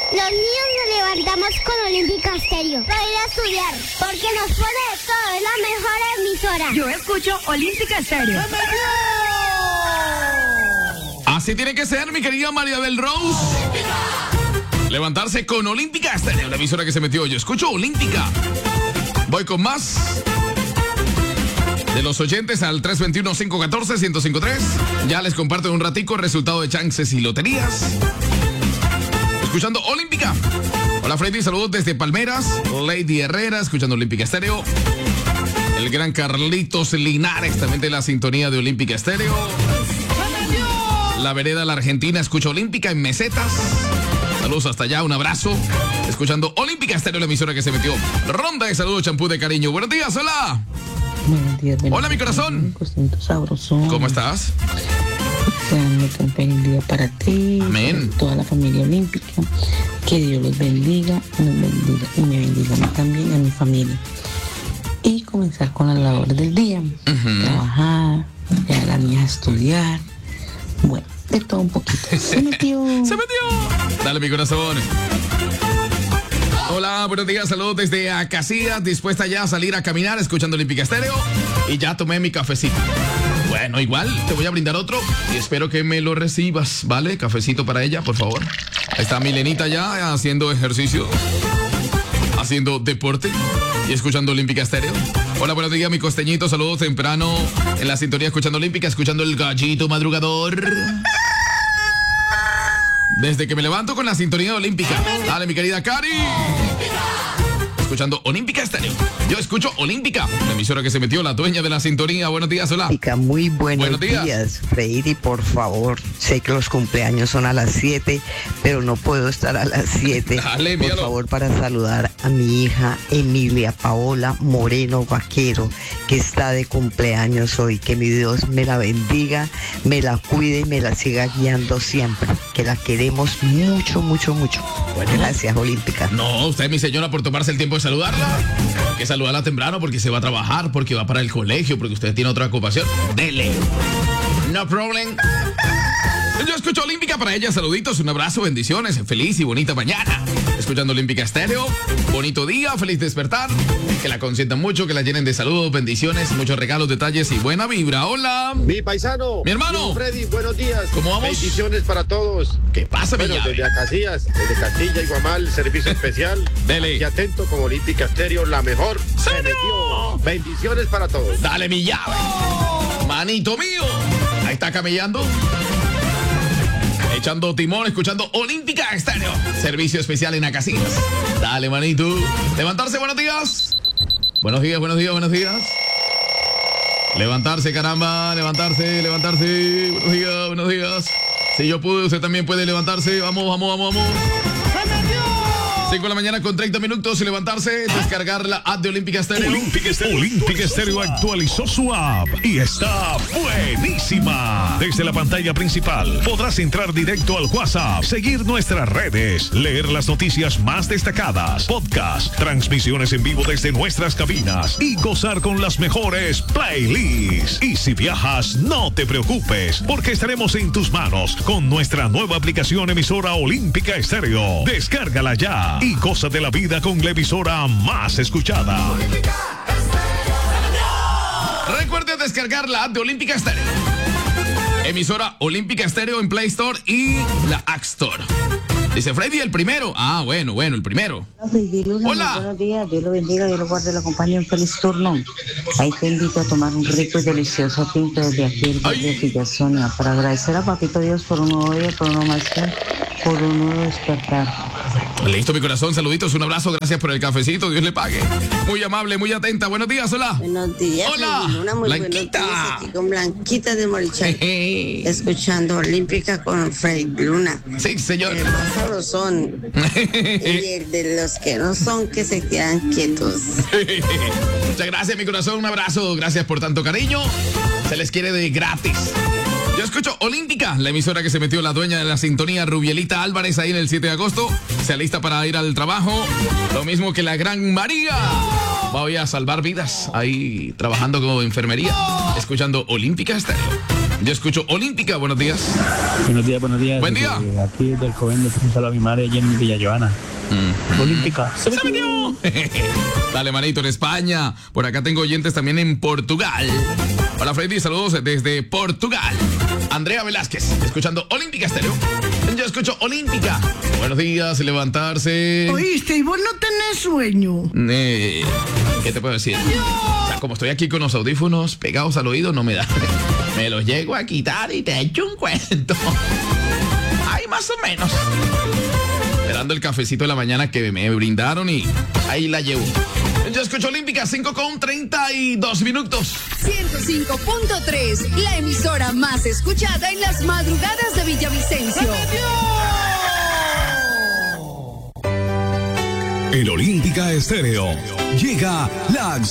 Los niños nos levantamos con Olímpica Estéreo para ir a estudiar, porque nos pone de todo, es la mejor emisora. Yo escucho Olímpica Estéreo. Así tiene que ser, mi querida María del Rose. Levantarse con Olímpica Estéreo, la emisora que se metió. Yo escucho Olímpica. Voy con más de los oyentes al 321-514-1053. Ya les comparto en un ratico el resultado de chances y loterías. Escuchando Olímpica. Hola Freddy, saludos desde Palmeras. Lady Herrera, escuchando Olímpica Estéreo. El gran Carlitos Linares, también de la sintonía de Olímpica Estéreo. La vereda La Argentina, escucha Olímpica en Mesetas. Saludos hasta allá, un abrazo. Escuchando Olímpica Estéreo, la emisora que se metió. Ronda de saludos, champú de cariño. Buenos días, hola. Buenos días. Hola, mi corazón. Sabrosón. ¿Cómo estás? Deseándote un feliz día para ti. Amén. Para toda la familia olímpica. Que Dios los bendiga, nos bendiga y me bendiga a mí también, a mi familia. Y comenzar con las labores del día. Trabajar, llevar a la niña a estudiar. Bueno, de todo un poquito. Se metió. Se metió. Dale, mi corazón. Hola, buenos días, saludos desde Acacias, dispuesta ya a salir a caminar escuchando Olímpica Estéreo y ya tomé mi cafecito. Bueno, igual te voy a brindar otro y espero que me lo recibas, ¿vale? Cafecito para ella, por favor. Ahí está Milenita ya haciendo ejercicio, haciendo deporte y escuchando Olímpica Estéreo. Hola, buenos días, mi costeñito, saludos temprano en la sintonía escuchando Olímpica, escuchando el gallito madrugador. Desde que me levanto con la sintonía olímpica. Dale, mi querida Cari. Escuchando Olímpica Estéreo. Yo escucho Olímpica, la emisora que se metió, la dueña de la sintonía. Buenos días, hola. Muy buenos días, Freddy, por favor. Sé que los cumpleaños son a las 7, pero no puedo estar a las 7. Dale, por míralo. favor, para saludar a mi hija Emilia Paola Moreno Vaquero, que está de cumpleaños hoy. Que mi Dios me la bendiga, me la cuide y me la siga guiando siempre. Que la queremos mucho, mucho, mucho. Bueno. Gracias, Olímpica. No, usted, mi señora, por tomarse el tiempo de saludarla. Hay que saludarla temprano porque se va a trabajar, porque va para el colegio, porque usted tiene otra ocupación. Dele. No problem. Yo escucho Olímpica para ella. Saluditos, un abrazo, bendiciones. Feliz y bonita mañana. Escuchando Olímpica Estéreo. Bonito día, feliz despertar. Que la consientan mucho, que la llenen de saludos, bendiciones, muchos regalos, detalles y buena vibra. Hola. Mi paisano. Mi hermano. Freddy, buenos días. ¿Cómo vamos? Bendiciones para todos. ¿Qué pasa, mi Bueno, llave? desde Acacias, desde Castilla y Guamal, servicio especial. Dele. Y atento con Olímpica Estéreo, la mejor. ¡Se Se metió. Bendiciones para todos. Dale, mi llave. Manito mío. Ahí está camellando. Echando timón, escuchando Olímpica Estéreo. Servicio especial en Acacias. Dale, manito. Levantarse, buenos días. Buenos días, buenos días, buenos días. Levantarse, caramba. Levantarse, levantarse. Buenos días, buenos días. Si yo pude, usted también puede levantarse. Vamos, vamos, vamos, vamos. 5 de la mañana con 30 minutos y levantarse, descargar la app de Olímpica Estéreo. Olímpica Estéreo actualizó su app y está buenísima. Desde la pantalla principal podrás entrar directo al WhatsApp, seguir nuestras redes, leer las noticias más destacadas, podcast, transmisiones en vivo desde nuestras cabinas y gozar con las mejores playlists. Y si viajas, no te preocupes, porque estaremos en tus manos con nuestra nueva aplicación emisora Olímpica Estéreo. Descárgala ya y goza de la vida con la emisora más escuchada. Recuerde descargar la app de Olímpica Estéreo. Emisora Olímpica Estéreo en Play Store y la App Store. Dice Freddy, el primero. Ah, bueno, el primero. Hola. Buenos días, Dios lo bendiga, Dios lo guarde, lo acompañe, un feliz turno. Ahí te invito a tomar un rico y delicioso tinto desde aquí, el barrio Villasonia, para agradecer a Papito Dios por un nuevo día, por un nuevo amanecer, por un nuevo despertar. Listo, mi corazón, saluditos, un abrazo, gracias por el cafecito, Dios le pague. Muy amable, muy atenta, buenos días, hola. Buenos días, hola, Una muy Blanquita. buenos días aquí con Blanquita de Morichal, escuchando Olímpica con Freddy Luna. Sí, señor. El más sabrosón y el de los que no son, que se quedan quietos. Muchas gracias, mi corazón, un abrazo, gracias por tanto cariño, se les quiere de gratis. Yo escucho Olímpica, la emisora que se metió la dueña de la sintonía, Rubielita Álvarez, ahí en el 7 de agosto. Se alista para ir al trabajo. Lo mismo que la gran María. Voy a salvar vidas ahí trabajando como enfermería, escuchando Olímpica Estéreo. Yo escucho Olímpica, buenos días. Buenos días, buenos días. Buen día. Aquí del joven de un saludo a mi madre, Jenny Villajoana. Olímpica. ¡Se metió! Dale, manito, en España. Por acá tengo oyentes también en Portugal. Hola, Freddy, saludos desde Portugal. Andrea Velázquez, escuchando Olímpica Estéreo. Yo escucho Olímpica. Buenos días, levantarse. Oíste, y vos no tenés sueño. ¿Qué te puedo decir? O sea, como estoy aquí con los audífonos pegados al oído, no me da. Me los llego a quitar y te echo un cuento. Ay, más o menos. Esperando el cafecito de la mañana que me brindaron y ahí la llevo. Yo escucho Olímpica, 5:32 minutos. 105.3, la emisora más escuchada en las madrugadas de Villavicencio. En Olímpica Estéreo llega la